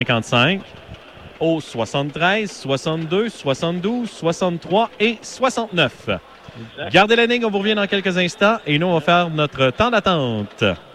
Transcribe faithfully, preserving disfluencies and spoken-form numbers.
cinquante-cinq au soixante-treize, soixante-deux, soixante-douze, soixante-trois et soixante-neuf. Exact. Gardez la ligne, on vous revient dans quelques instants et nous, on va faire notre temps d'attente.